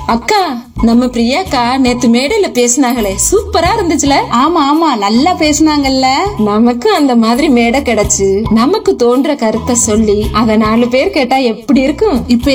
அக்கா, நம்ம பிரியாக்கா நேத்து மேடையில பேசினாங்களே, சூப்பரா இருந்துச்சுல. ஆமா ஆமா, நல்லா பேசுனாங்கல்ல. நமக்கு அந்த மாதிரி மேடை கிடைச்சு நமக்கு தோன்ற கருத்தை சொல்லி அத 4 பேர் கேட்டா எப்படி இருக்கும்? இப்ப